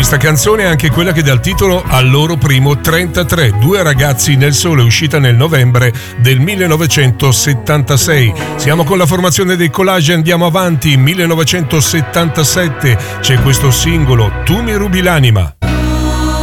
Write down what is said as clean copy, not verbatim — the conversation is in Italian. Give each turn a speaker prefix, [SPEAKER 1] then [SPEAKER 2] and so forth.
[SPEAKER 1] Questa canzone è anche quella che dà il titolo al loro primo 33, Due ragazzi nel sole, uscita nel novembre del 1976. Siamo con la formazione dei Collage e andiamo avanti. 1977 c'è questo singolo, Tu mi rubi l'anima.